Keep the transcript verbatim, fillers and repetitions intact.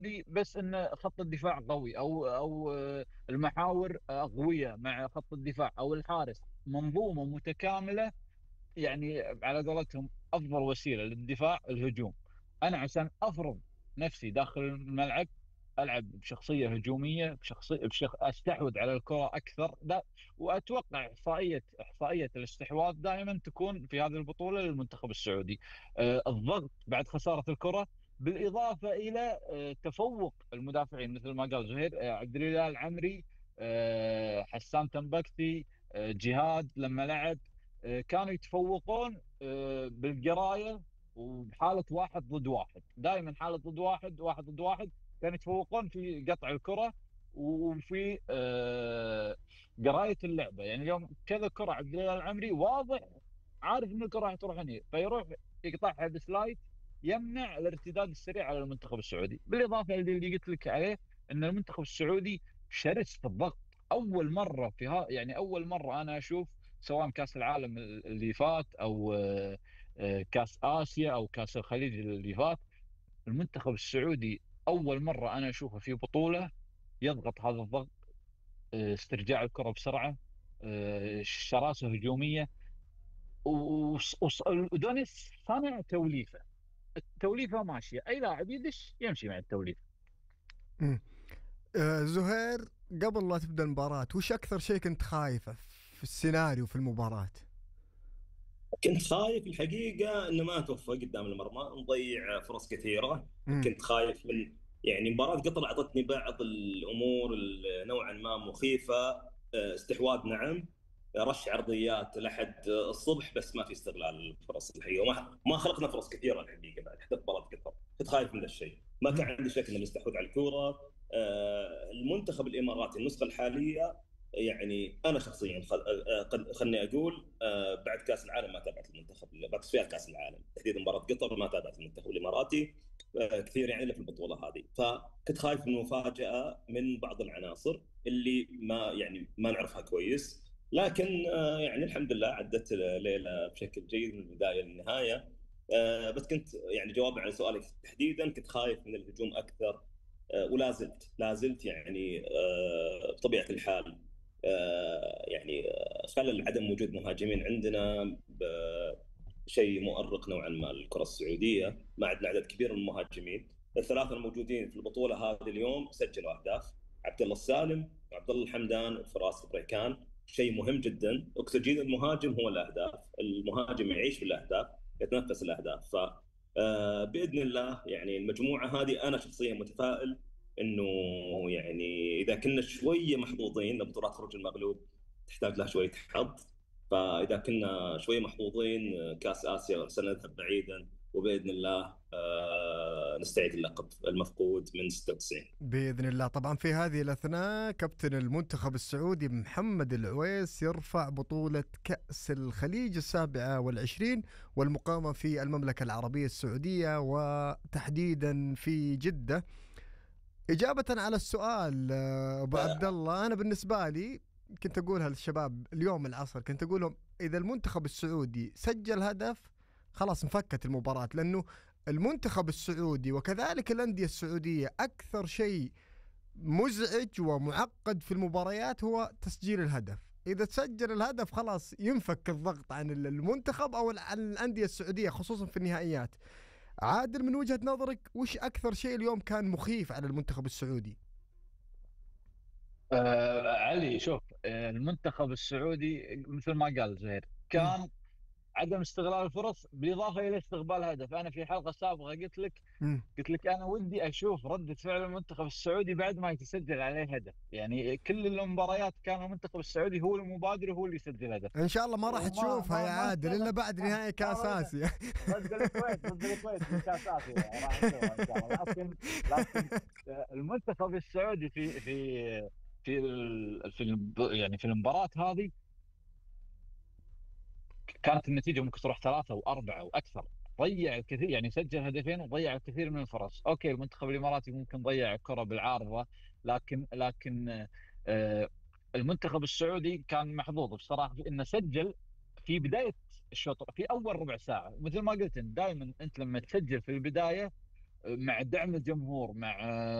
بس ان خط الدفاع قوي، او او آه، المحاور آه، قويه مع خط الدفاع او الحارس، منظومه متكامله. يعني على قولتهم افضل وسيله للدفاع الهجوم. انا عشان افرض نفسي داخل الملعب، العب بشخصيه هجوميه، بشخصيه بشخ... استحوذ على الكره اكثر. لا، واتوقع احصائيه احصائيه الاستحواذ دائما تكون في هذه البطوله للمنتخب السعودي. آه الضغط بعد خساره الكره، بالاضافه الى آه تفوق المدافعين مثل ما قال زهير، آه عبد الاله العمري، آه حسان تنبكتي، آه جهاد لما لعب، آه، كانوا يتفوقون آه، بالقرايه، وبحاله واحد ضد واحد، دائما حاله ضد واحد، واحد ضد واحد. كانوا يتفوقون في قطع الكره وفي آه، قرايه اللعبه. يعني اليوم كذا كره عبد الله العمري واضح، عارف ان الكره راح تروح هنا، فيروح يقطعها بسلايد، يمنع الارتداد السريع على المنتخب السعودي. بالاضافه اللي قلت لك عليه، ان المنتخب السعودي شرس في الضغط. اول مره في ها يعني اول مره انا اشوف، سواء كاس العالم اللي فات او آه، آه، كاس اسيا او كاس الخليج اللي فات، المنتخب السعودي اول مره انا اشوفه في بطوله يضغط هذا الضغط، آه، استرجاع الكره بسرعه، آه، شراسه هجوميه. ودونيس صانع توليفه، التوليفه ماشيه، اي لاعب يدش يمشي مع التوليفه. مم. آه زهير، قبل لا تبدا المباراه وش اكثر شيء كنت خايفه في السيناريو في المباراه؟ كنت خايف الحقيقة إنه ما توفق قدام المرمى، نضيع فرص كثيرة. مم. كنت خايف من، يعني مباراة قطر أعطتني بعض الأمور ال- نوعا ما مخيفة. آه، استحواذ نعم، رش عرضيات لحد الصبح، بس ما في استغلال الفرص الحقيقة، وما ما خلقنا فرص كثيرة الحقيقة بعد حتى مباراة قطر. كنت خايف من ذا الشيء، ما كان مم. عندي شك إنه نستحوذ على الكورة. آه، المنتخب الإماراتي النسخة الحالية، يعني انا شخصيا خل... آه، قد- خلني اقول، آه، بعد كاس العالم ما تابعت المنتخب، بعد تصفيات كاس العالم تحديدا مباراه قطر ما تابعت المنتخب الاماراتي آه، كثير، يعني الا في البطوله هذه. فكنت خايف من مفاجاه من بعض العناصر اللي ما يعني ما نعرفها كويس. لكن آه، يعني الحمد لله عدت ليله بشكل جيد من البدايه للنهايه. آه، بس كنت يعني جوابا على سؤالك تحديدا، كنت خايف من الهجوم اكثر. آه، ولا زلت لا زلت يعني آه، بطبيعه الحال. آه، يعني آه، خلل عدم وجود مهاجمين عندنا شيء مؤرق نوعا ما للكره السعوديه. ما عندنا عدد كبير من المهاجمين. الثلاثه الموجودين في البطوله هذه اليوم سجلوا اهداف: عبد الله السالم وعبد الله الحمدان وفراس بريكان. شيء مهم جدا، اكسجين المهاجم هو الاهداف، المهاجم يعيش بالاهداف، يتنفس الاهداف. ف آه، باذن الله يعني المجموعه هذه انا شخصيا متفائل انه، يعني اذا كنا شويه محظوظين، لبطولات خروج المغلوب تحتاج لها شويه حظ. فاذا كنا شويه محظوظين كاس اسيا سنذهب بعيدا، وباذن الله آه، نستعيد اللقب المفقود من ستة وتسعين. باذن الله. طبعا في هذه الاثناء كابتن المنتخب السعودي محمد العويس يرفع بطوله كاس الخليج السابعه والعشرين والمقامه في المملكه العربيه السعوديه وتحديدا في جده. إجابة على السؤال آه، أبو عبد الله، أنا بالنسبة لي كنت أقولها للشباب اليوم العصر، كنت أقول لهم إذا المنتخب السعودي سجل هدف خلاص انفكت المباراة، لأنه المنتخب السعودي وكذلك الأندية السعودية أكثر شيء مزعج ومعقد في المباريات هو تسجيل الهدف. إذا تسجل الهدف خلاص ينفك الضغط عن المنتخب أو عن الأندية السعودية خصوصا في النهائيات. عادل، من وجهة نظرك وش أكثر شيء اليوم كان مخيف على المنتخب السعودي؟ آه علي، شوف، آه المنتخب السعودي مثل ما قال زهير، مم. كان عدم استغلال الفرص بالاضافه الى استقبال هدف. انا في حلقه سابقه قلت لك مم. قلت لك انا ودي اشوف رده فعل المنتخب السعودي بعد ما يتسجل عليه هدف. يعني كل المباريات كان المنتخب السعودي هو المبادر وهو اللي يسجل هدف. إن شاء الله ما راح وما تشوفها ما يا ما عادل إلا استغل بعد ما نهائي كأس ما آسيا. ضد الكويت ضد الكويت في كاس اسيا راح نشوفها ان شاء الله. لكن لكن آه، المنتخب السعودي في في في ال- في الب- يعني في المباراه هذه كانت النتيجه ممكن تروح ثلاثه واربعه واكثر. ضيع الكثير، يعني سجل هدفين وضيع الكثير من الفرص. اوكي، المنتخب الاماراتي ممكن ضيع كره بالعارضه، لكن لكن آه المنتخب السعودي كان محظوظ بصراحه في انه سجل في بدايه الشوط، في اول ربع ساعه. مثل ما قلت، دائما انت لما تسجل في البدايه مع دعم الجمهور، مع